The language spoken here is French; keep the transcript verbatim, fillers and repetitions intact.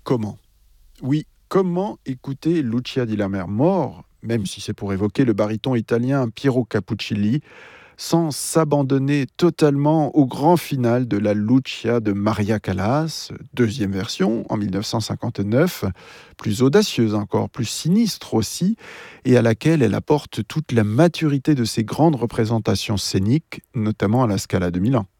comment. Oui, comment écouter Lucia di Lammermoor, même si c'est pour évoquer le baryton italien Piero Capuccilli, sans s'abandonner totalement au grand final de la Lucia de Maria Callas, deuxième version en mille neuf cent cinquante-neuf, plus audacieuse encore, plus sinistre aussi, et à laquelle elle apporte toute la maturité de ses grandes représentations scéniques, notamment à la Scala de Milan.